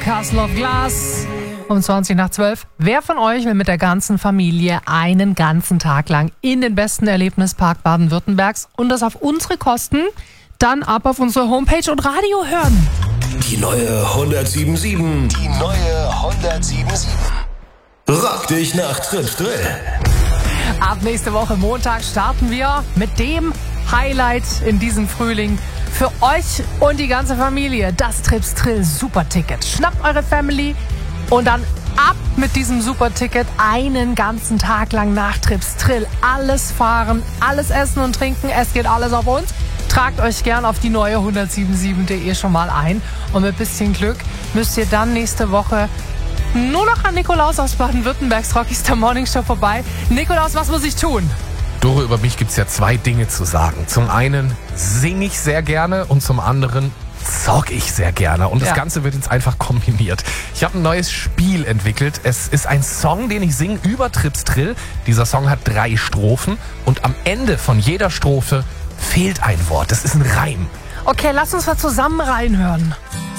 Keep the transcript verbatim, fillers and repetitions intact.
Castle of Glass um zwanzig nach zwölf. Wer von euch will mit der ganzen Familie einen ganzen Tag lang in den besten Erlebnispark Baden-Württembergs und das auf unsere Kosten? Dann ab auf unsere Homepage und Radio hören. Die neue hundertsieben sieben. Die neue hundertsieben sieben. Rock dich nach Trips Drill. Ab nächste Woche Montag starten wir mit dem Highlight in diesem Frühling für euch und die ganze Familie. Das Trips Drill Superticket. Schnappt eure Family und dann ab mit diesem Superticket einen ganzen Tag lang nach Trips Drill. Alles fahren, alles essen und trinken. Es geht alles auf uns. Tragt euch gern auf die neue hundertsiebenundsiebzig punkt de schon mal ein. Und mit bisschen Glück müsst ihr dann nächste Woche nur noch an Nikolaus aus Baden-Württembergs Rockies der Morning Show vorbei. Nikolaus, was muss ich tun? Doro, über mich gibt's ja zwei Dinge zu sagen. Zum einen singe ich sehr gerne und zum anderen zocke ich sehr gerne. Und das Ja. Ganze wird jetzt einfach kombiniert. Ich habe ein neues Spiel entwickelt. Es ist ein Song, den ich singe über Trips Drill. Dieser Song hat drei Strophen und am Ende von jeder Strophe fehlt ein Wort. Das ist ein Reim. Okay, lass uns mal zusammen reinhören.